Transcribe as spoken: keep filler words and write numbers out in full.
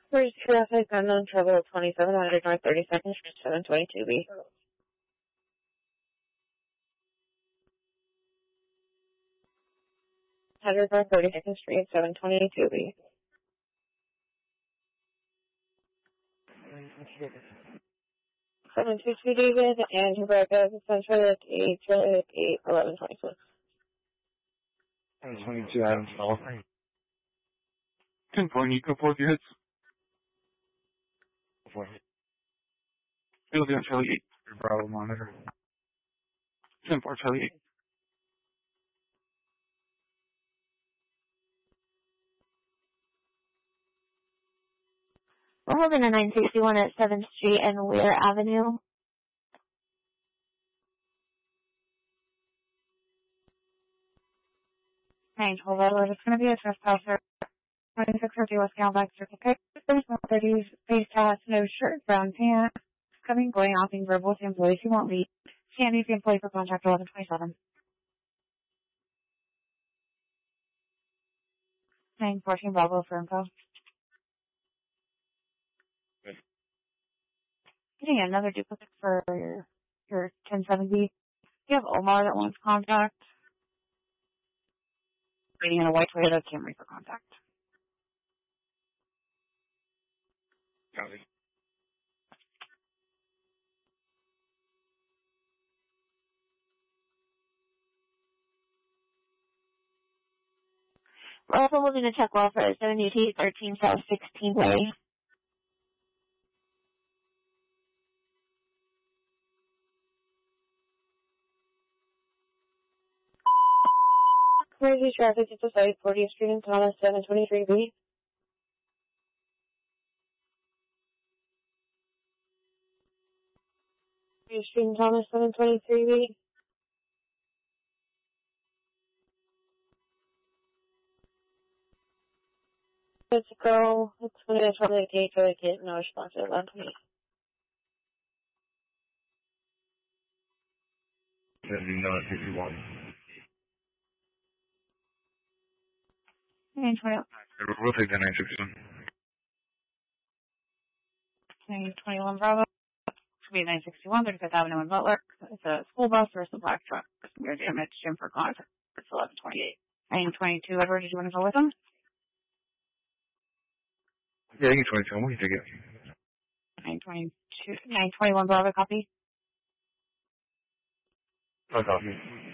Where's traffic? Unknown trouble twenty-seven hundred North thirty-second Street, seven twenty-two B. one hundred North thirty-second Street, seven twenty-two B. seven two two David, and your breakfast is essentially at eight, eight, eleven twenty-six. seven twenty-two Adams Hall. ten four, Nico, four hits. four hits. It'll be on Charlie eight. Your Bravo monitor. ten four, Charlie eight. We're holding a nine sixty-one at seventh Street and Weir Avenue. nine twelve, it's going to be a trespasser. twenty-six fifty West Galback Circle K. There's no thirties, face tats, no shirt, brown pants. Coming, going, off, being verbal with the employees who won't leave. Sandy's the employee for contact eleven twenty-seven. nine fourteen Bravo for info. Good. Getting another duplicate for your, your ten seventy. You have Omar that wants contact. Waiting in a white Toyota Camry for contact. Copy. We're also moving to check well for seventy-two thirteen South sixteenth Way. Crazy traffic at the site, fortieth Street and Thomas, seven twenty-three B. fortieth Street and Thomas, seven twenty-three B. Let's go. It's going to from the gate to the gate. No response at eleven twenty. seventy-nine fifty-one. nine twenty. We'll take the nine sixty-one. nine twenty-one Bravo. It's going to be nine sixty-one, thirty-fifth Avenue in Butler. It's a school bus versus a black truck. You're damaged Jim for contact. It's eleven twenty-eight. nine twenty-two, Edward, did you want to go with them? Yeah, you can twenty-two. We can take it. nine twenty-two, nine twenty-one Bravo, copy. No copy.